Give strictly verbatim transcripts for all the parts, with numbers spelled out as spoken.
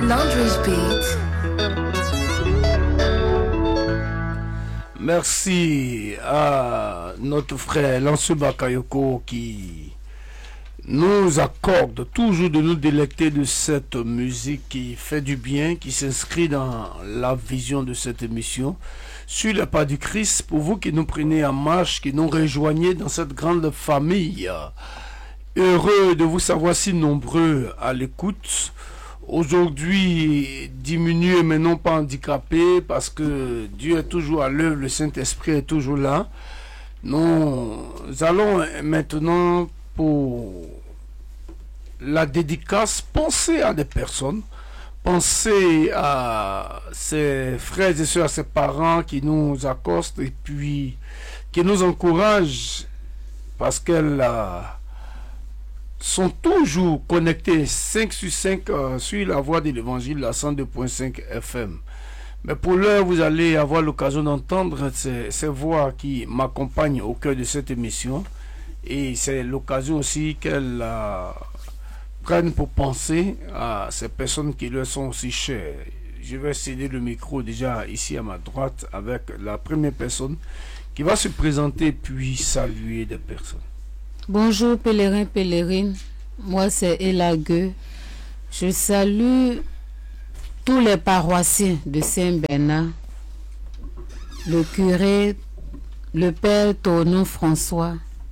Landry's Beat. Merci à notre frère Lansou Bakayoko qui nous accorde toujours de nous délecter de cette musique qui fait du bien, qui s'inscrit dans la vision de cette émission. Sur le pas du Christ, pour vous qui nous prenez en marche, qui nous rejoignez dans cette grande famille, heureux de vous savoir si nombreux à l'écoute. Aujourd'hui, diminué mais non pas handicapé, parce que Dieu est toujours à l'œuvre, le Saint-Esprit est toujours là. Nous allons maintenant, pour la dédicace, penser à des personnes, penser à ses frères et sœurs, à ses parents qui nous accostent et puis qui nous encouragent parce qu'elles euh, sont toujours connectés cinq sur cinq euh, sur la voie de l'évangile à cent deux point cinq F M. Mais pour l'heure, vous allez avoir l'occasion d'entendre ces, ces voix qui m'accompagnent au cœur de cette émission. Et c'est l'occasion aussi qu'elles euh, prennent pour penser à ces personnes qui leur sont aussi chères. Je vais céder le micro déjà ici à ma droite avec la première personne qui va se présenter puis saluer des personnes. Bonjour pèlerins, pèlerines, moi c'est Elague. Je salue tous les paroissiens de Saint-Bernard, le curé, le père Tournon François,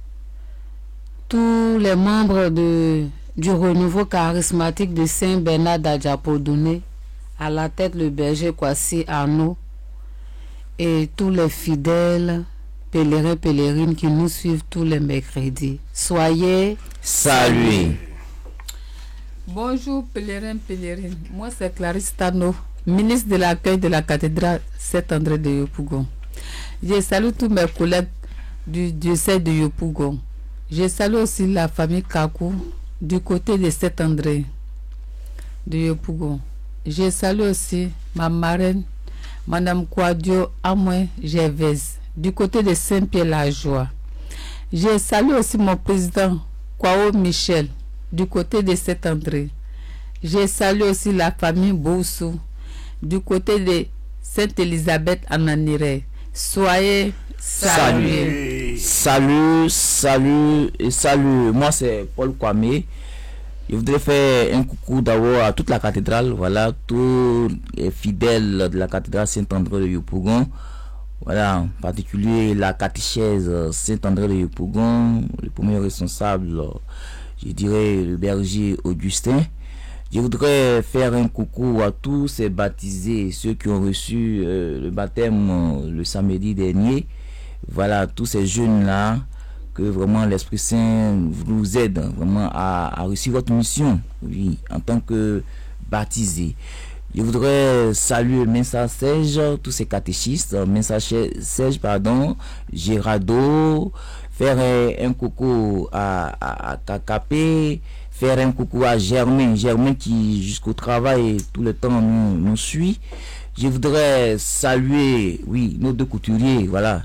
tous les membres de, du renouveau charismatique de Saint-Bernard d'Adjapodouné, à la tête le berger Kwasi Arnaud, et tous les fidèles pèlerins, pèlerines qui nous suivent tous les mercredis. Soyez salués. Bonjour pèlerins, pèlerines. Moi c'est Clarisse Tano, ministre de l'accueil de la cathédrale Saint-André de Yopougon. Je salue tous mes collègues du diocèse de Yopougon. Je salue aussi la famille Kakou du côté de Saint-André de Yopougon. Je salue aussi ma marraine, Madame Kouadio Amoué Gervaise, du côté de Saint-Pierre-la-Joie. Je salue aussi mon président Kwao Michel du côté de Saint-André. Je salue aussi la famille Boussou du côté de Sainte-Élisabeth Ananire. Soyez salués. Salut, salut et salut. Moi c'est Paul Kwame. Je voudrais faire un coucou d'abord à toute la cathédrale, voilà, tous les fidèles de la cathédrale Saint-André de Yopougon. Voilà, en particulier la catéchèse Saint-André de Yopougon, le premier responsable, je dirais le berger Augustin. Je voudrais faire un coucou à tous ces baptisés, ceux qui ont reçu euh, le baptême euh, le samedi dernier. Voilà, tous ces jeunes-là, que vraiment l'Esprit Saint vous aide vraiment à, à réussir votre mission, oui, en tant que baptisé. Je voudrais saluer Mensa Serge, tous ces catéchistes, Mensa Serge, pardon, Gérardo, faire un coucou à, à, à Kakapé, faire un coucou à Germain, Germain qui jusqu'au travail tout le temps nous, nous suit. Je voudrais saluer, oui, nos deux couturiers, voilà.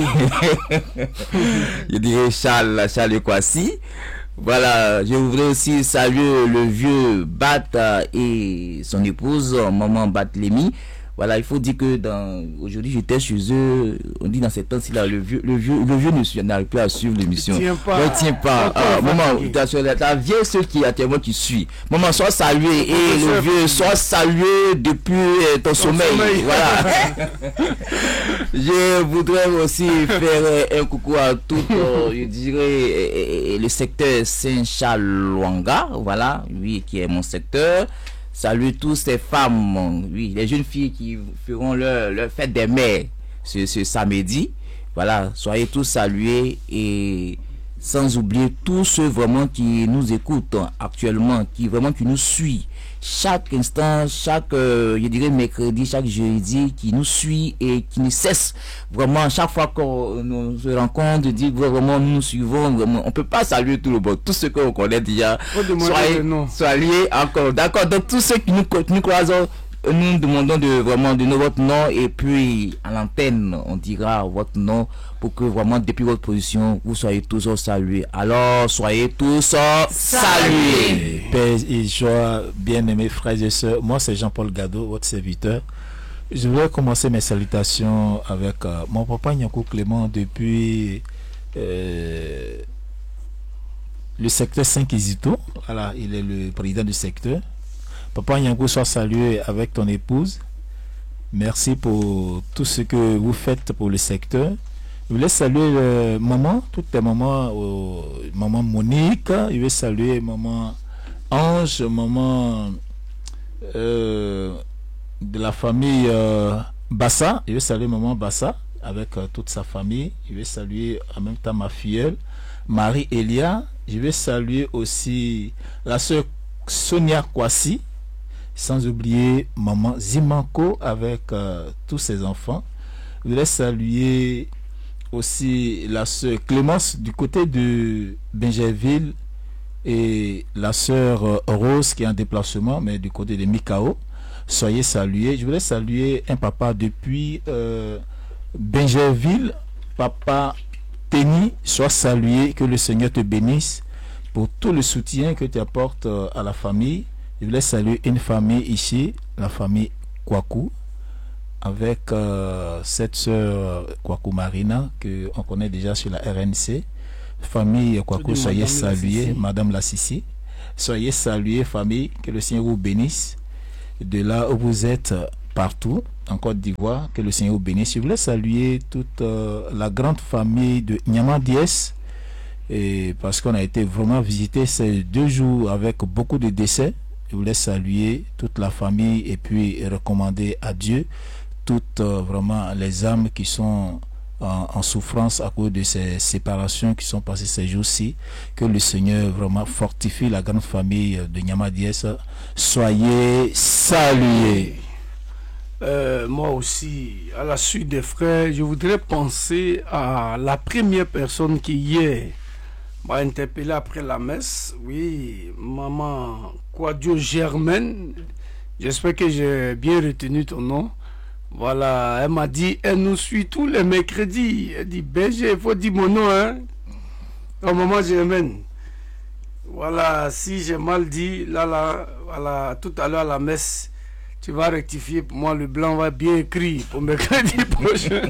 Je dirais Charles, Charles Kwasi. Voilà, je voudrais aussi saluer le vieux Bat et son épouse, maman Batlemi. Voilà, il faut dire que dans aujourd'hui j'étais chez eux, on dit dans ces temps-ci là, le vieux, le vieux, le vieux ne n'arrive plus à suivre l'émission. Ne tient pas. Ne tient pas. Ah, maman, ta vieille ceux qui actuellement qui suit. Maman, sois salué et le vieux, sois salué depuis euh, ton, ton sommeil. sommeil. Voilà. Je voudrais aussi faire un coucou à tout, euh, je dirais, euh, le secteur Saint-Charles-Luanga, voilà, oui, qui est mon secteur. Salut tous ces femmes, oui, les jeunes filles qui feront leur, leur fête des mères ce, ce samedi. Voilà, soyez tous salués et sans oublier tous ceux vraiment qui nous écoutent actuellement, qui vraiment qui nous suivent chaque instant, chaque, euh, je dirais mercredi, chaque jeudi, qui nous suit et qui ne cesse vraiment chaque fois qu'on nous se rencontre, dit vraiment nous nous suivons, vraiment, on peut pas saluer tout le monde, tous ceux qu'on connaît déjà, soyez, soyez encore, d'accord, donc tous ceux qui nous, nous croisons nous demandons de vraiment de nous votre nom et puis à l'antenne, on dira votre nom pour que vraiment depuis votre position, vous soyez tous salués. Alors, soyez tous salués. Paix et joie, bien-aimés frères et sœurs. Moi, c'est Jean-Paul Gado, votre serviteur. Je voudrais commencer mes salutations avec euh, mon papa Nyankou Clément depuis euh, le secteur Saint-Kizito. Voilà, il est le président du secteur. Papa Nyankou, sois salué avec ton épouse. Merci pour tout ce que vous faites pour le secteur. Je voulais saluer le maman, toutes les mamans, euh, maman Monique. Je vais saluer maman Ange, maman euh, de la famille euh, Bassa. Je vais saluer maman Bassa avec euh, toute sa famille. Je vais saluer en même temps ma filleule Marie Elia. Je vais saluer aussi la sœur Sonia Kwasi, sans oublier maman Zimanko avec euh, tous ses enfants. Je voulais saluer aussi la sœur Clémence du côté de Benjerville et la sœur euh, Rose qui est en déplacement mais du côté de Mikao. Soyez salués. Je voulais saluer un papa depuis euh, Benjerville, papa Téni. Sois salué, que le Seigneur te bénisse pour tout le soutien que tu apportes euh, à la famille. Je voulais saluer une famille ici, la famille Kwaku, avec euh, cette sœur Kwaku Marina que on connaît déjà sur la R N C. Famille Kwaku, soyez salués, Madame Lassissi. Soyez salués, famille, que le Seigneur vous bénisse. De là où vous êtes partout, en Côte d'Ivoire, que le Seigneur vous bénisse. Je voulais saluer toute euh, la grande famille de Nyama Diès, et parce qu'on a été vraiment visiter ces deux jours avec beaucoup de décès. Je voulais saluer toute la famille et puis recommander à Dieu toutes euh, vraiment les âmes qui sont en, en souffrance à cause de ces séparations qui sont passées ces jours-ci. Que le Seigneur vraiment fortifie la grande famille de Nyama Diès. Soyez salués. Euh, moi aussi, à la suite des frères, je voudrais penser à la première personne qui hier m'a interpellé après la messe. Oui, maman Quadio Germaine, j'espère que j'ai bien retenu ton nom. Voilà, elle m'a dit, elle nous suit tous les mercredis. Elle dit, Berger, il faut dire mon nom, hein. Oh, maman Germaine. Voilà, si j'ai mal dit, là, là, voilà, tout à l'heure à la messe, tu vas rectifier pour moi, le blanc va bien écrit pour mercredi prochain.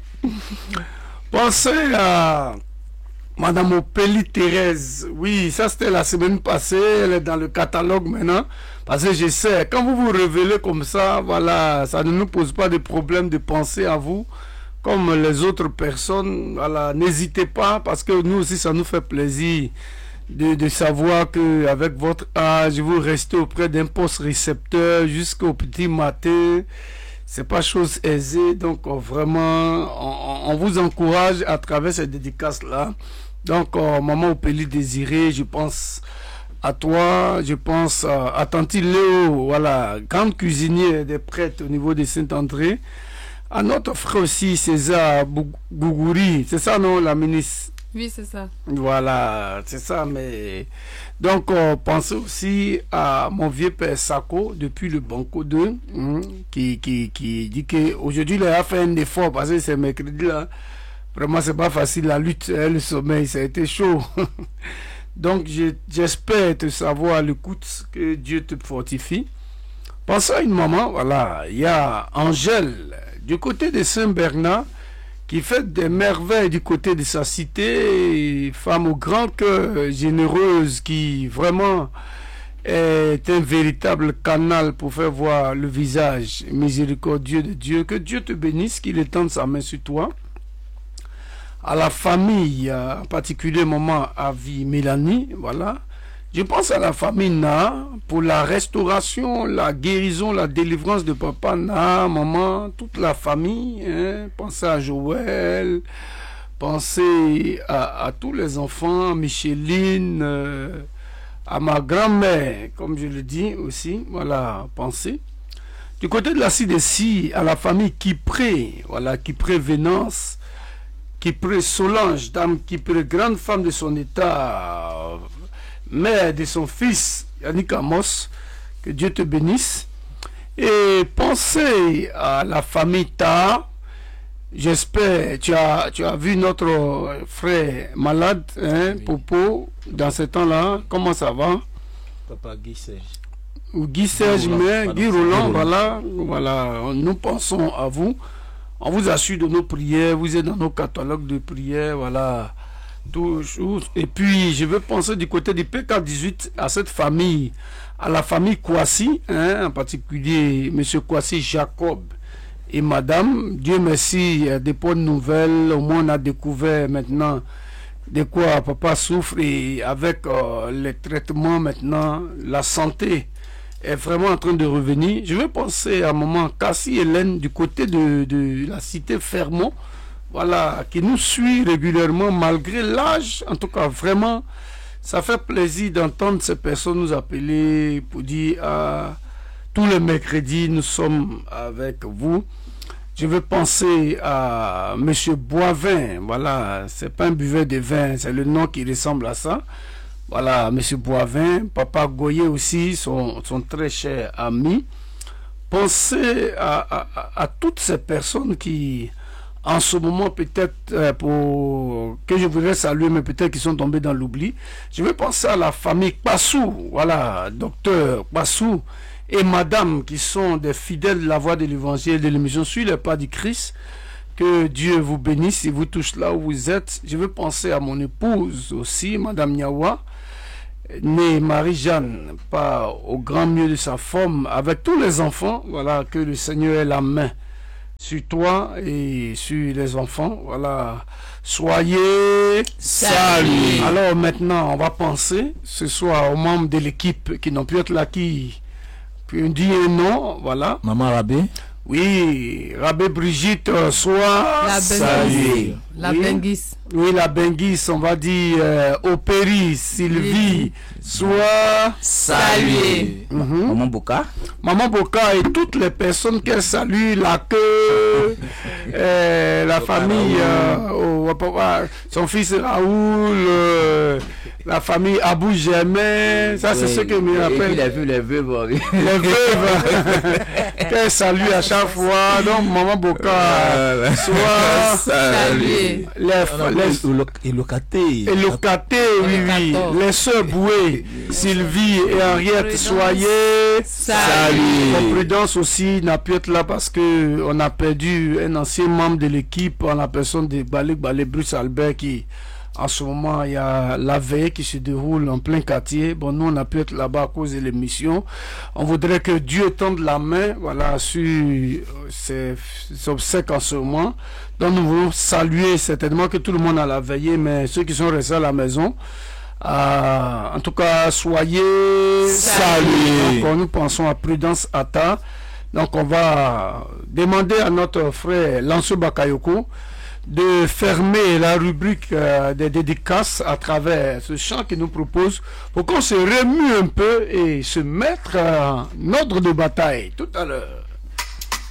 Pensez à Madame Opélie Thérèse. Oui, ça c'était la semaine passée, elle est dans le catalogue maintenant. Parce que je sais, quand vous vous révélez comme ça, voilà, ça ne nous pose pas de problème de penser à vous comme les autres personnes. Voilà, n'hésitez pas, parce que nous aussi, ça nous fait plaisir de, de savoir qu'avec votre âge, vous restez auprès d'un poste récepteur jusqu'au petit matin. C'est pas chose aisée, donc euh, vraiment, on, on vous encourage à travers cette dédicace-là. Donc, euh, maman Opélie Désirée, je pense à toi, je pense euh, à Tanti Léo, voilà, grande cuisinière des prêtres au niveau de Saint-André. À notre frère aussi, César Gougouri, c'est ça, non, la ministre? Oui, c'est ça. Voilà, c'est ça, mais... Donc, euh, pensez aussi à mon vieux père Sako, depuis le Banco deux, hein, qui, qui, qui dit qu'aujourd'hui, il a fait un effort, parce que c'est mercredi, là. Vraiment, c'est pas facile, la lutte, hein, le sommeil, ça a été chaud. Donc, j'espère te savoir à l'écoute, que Dieu te fortifie. Pensez à une maman, voilà, il y a Angèle, du côté de Saint-Bernard, qui fait des merveilles du côté de sa cité, femme au grand cœur, généreuse, qui vraiment est un véritable canal pour faire voir le visage miséricordieux de Dieu. Que Dieu te bénisse, qu'il étende sa main sur toi. À la famille, en particulier maman Avi Mélanie, voilà. Je pense à la famille Na pour la restauration, la guérison, la délivrance de papa Na, maman, toute la famille. Hein. Pensez à Joël, pensez à, à tous les enfants, Micheline, euh, à ma grand-mère, comme je le dis aussi. Voilà, pensez. Du côté de la C D C, à la famille Kipré, voilà, Kipré Vénance, Kipré Solange, dame Kipré, grande femme de son état, mère de son fils Yannick Amos, que Dieu te bénisse. Et pensez à la famille Ta. J'espère, tu as, tu as vu notre frère malade, hein, oui. Popo, dans ce temps-là. Comment ça va? Papa Guy Serge. Ou Guy Serge, mais Guy Roland, voilà, voilà. Nous pensons à vous. On vous assure de nos prières. Vous êtes dans nos catalogues de prières, voilà. Toujours. Et puis, je veux penser du côté du P K dix-huit à cette famille, à la famille Kouassi, hein, en particulier M. Kouassi Jacob et Madame. Dieu merci, des bonnes nouvelles. Au moins, on a découvert maintenant de quoi papa souffre et avec euh, les traitements maintenant, la santé est vraiment en train de revenir. Je veux penser à maman Cassie Hélène du côté de, de la cité Fermont. Voilà, qui nous suit régulièrement malgré l'âge. En tout cas, vraiment, ça fait plaisir d'entendre ces personnes nous appeler pour dire ah, tous les mercredis, nous sommes avec vous. Je veux penser à Monsieur Boivin. Voilà, c'est pas un buveur de vin, c'est le nom qui ressemble à ça. Voilà, Monsieur Boivin, Papa Goyer aussi, son, son très cher ami. Pensez à, à, à toutes ces personnes qui... En ce moment, peut-être, euh, pour que je voudrais saluer, mais peut-être qu'ils sont tombés dans l'oubli. Je vais penser à la famille Passou, voilà, docteur Passou et madame, qui sont des fidèles de la voix de l'évangile de l'émission Sur les pas du Christ. Que Dieu vous bénisse et vous touche là où vous êtes. Je veux penser à mon épouse aussi, madame Niawa, née Marie-Jeanne, pas au grand mieux de sa forme, avec tous les enfants, voilà, que le Seigneur ait la main sur toi et sur les enfants. Voilà. Soyez salués. Alors maintenant, on va penser ce soir aux membres de l'équipe qui n'ont pu être là, qui peut dire non. Voilà. Maman Rabé. Oui, Rabé Brigitte, soit saluée. La oui. Benguis. Oui, la Benguis, on va dire euh, Opéry, Sylvie, soit saluée. Mm-hmm. Maman Boka. Maman Boka et toutes les personnes qu'elle salue, la queue, euh, la famille, euh, oh, son fils Raoul, euh, la famille Abou Germain, ça c'est oui. ce que me rappelle. Les veuves, les veuves. Les veuves, qu'elle salue à chaque fois. Donc, Maman Boka, euh, soit saluée. Les, les, et locatés. Et locatés, oui, oui. Les sœurs Boué, Sylvie et Henriette, soyez salués. Prudence aussi n'a pu être là parce que on a perdu un ancien membre de l'équipe en la personne de Balek Balé Bruce Albert qui, en ce moment, il y a la veille qui se déroule en plein quartier. Bon, nous, on a pu être là-bas à cause de l'émission. On voudrait que Dieu tende la main, voilà, sur ces, ces obsèques en ce moment. Donc, nous voulons saluer certainement que tout le monde a la veillée, mais ceux qui sont restés à la maison, euh, en tout cas, soyez salués. Encore, nous pensons à Prudence Atta. Donc, on va demander à notre frère Lanso Bakayoko de fermer la rubrique euh, des dédicaces à travers ce chant qu'il nous propose pour qu'on se remue un peu et se mettre en ordre de bataille tout à l'heure.